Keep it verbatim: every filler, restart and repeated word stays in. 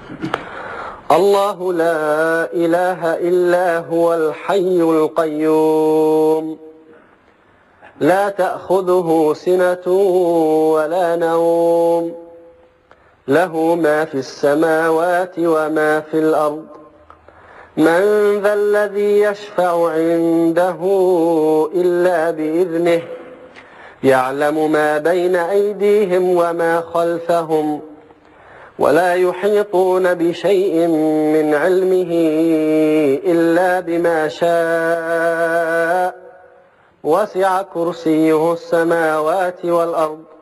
الله لا إله إلا هو الحي القيوم لا تأخذه سنة ولا نوم له ما في السماوات وما في الأرض من ذا الذي يشفع عنده إلا بإذنه يعلم ما بين أيديهم وما خلفهم ولا يحيطون بشيء من علمه إلا بما شاء وسع كرسيه السماوات والأرض